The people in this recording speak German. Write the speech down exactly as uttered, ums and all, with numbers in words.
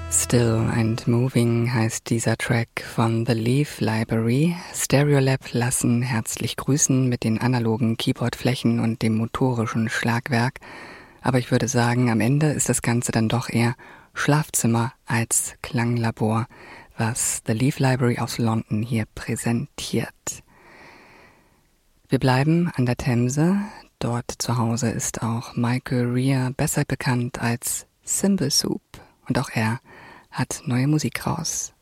Still and Moving heißt dieser Track von The Leaf Library. Stereolab lassen herzlich grüßen mit den analogen Keyboardflächen und dem motorischen Schlagwerk. Aber ich würde sagen, am Ende ist das Ganze dann doch eher Schlafzimmer als Klanglabor, was The Leaf Library aus London hier präsentiert. Wir bleiben an der Themse. Dort zu Hause ist auch Michael Rea, besser bekannt als Cymbal Soup. Und auch er hat neue Musik raus.